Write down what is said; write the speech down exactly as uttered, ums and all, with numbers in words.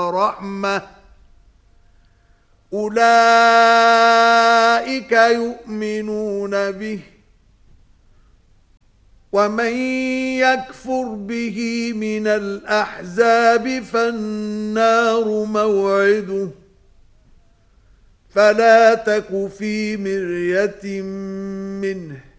ورحمة أولئك يؤمنون به ومن يكفر به من الأحزاب فالنار موعده فلا تك في مرية منه